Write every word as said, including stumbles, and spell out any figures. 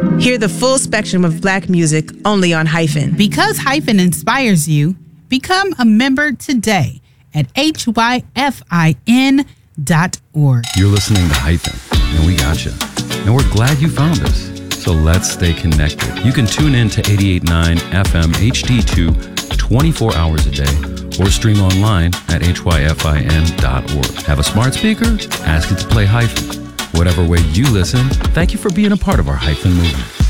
Hear the full spectrum of Black music only on Hyphen. Because Hyphen inspires you, become a member today at H Y F I N dot org. You're listening to Hyphen, and we got you. And we're glad you found us. So let's stay connected. You can tune in to eighty-eight point nine F M H D two twenty-four hours a day or stream online at H Y F I N dot org. Have a smart speaker? Ask it to play Hyphen. Whatever way you listen, thank you for being a part of our Hyphen movement.